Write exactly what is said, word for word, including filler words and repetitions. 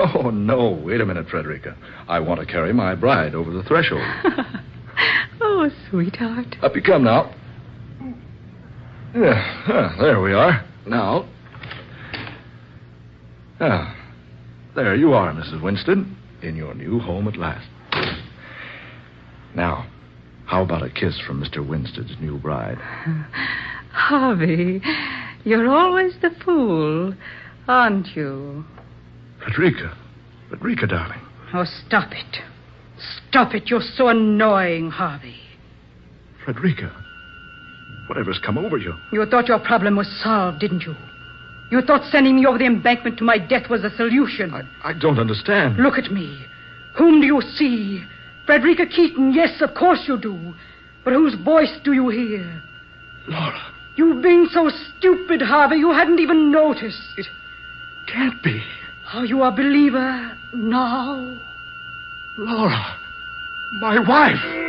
Oh, no. Wait a minute, Frederica. I want to carry my bride over the threshold. Oh, sweetheart. Up you come now. Yeah, ah, there we are. Now. Ah, there you are, Missus Winston, in your new home at last. Now, how about a kiss from Mister Winstead's new bride? Harvey, you're always the fool, aren't you? Frederica. Frederica, darling. Oh, stop it. Stop it. You're so annoying, Harvey. Frederica, whatever's come over you? You thought your problem was solved, didn't you? You thought sending me over the embankment to my death was a solution. I, I don't understand. Look at me. Whom do you see? Frederica Keaton, yes, of course you do. But whose voice do you hear? Laura. You've been so stupid, Harvey, you hadn't even noticed. It can't be. Are you a believer now? Laura, my wife.